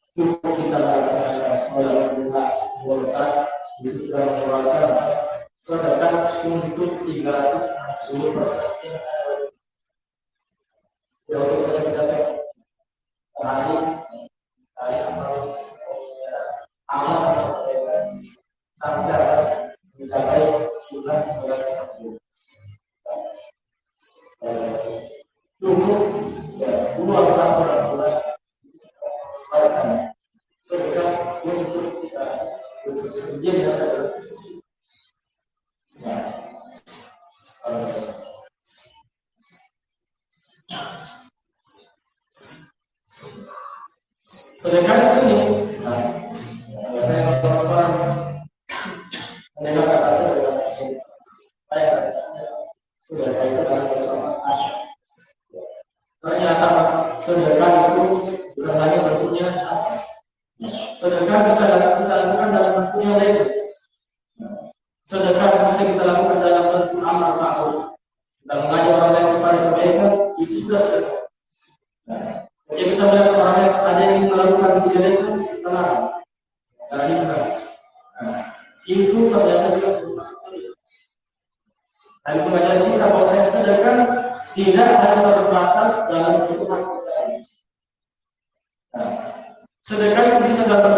cukup kita laksanakan sholat dua rakaat itu sudah mengeluarkan sedekah untuk 360%. Jadi kita hari amal sampai mencapai bulan cukup dua bulan sedekah untuk kita sedekah di sini. Saya orang mendengar kata sedekah, saya sedekah itu adalah keutamaan. Ternyata sedekah itu bukan hanya bentuknya apa. Sedekah bisa kita lakukan dalam bentuknya lain. Sedekah bisa kita lakukan dalam bentuk amal ma'ruf. Kita mengajak orang lain kepada kebaikan, itu sudah sedekah. Jika kita melihat orang yang ada yang melakukan kejelekan, kita larang. Karena ini benar. Itu ternyata juga merupakan sedekah. Dan pengajaran kita bahwa saya sedekah tidak hanya terbatas dalam bentuk harta saya. Sedekah itu bisa dapat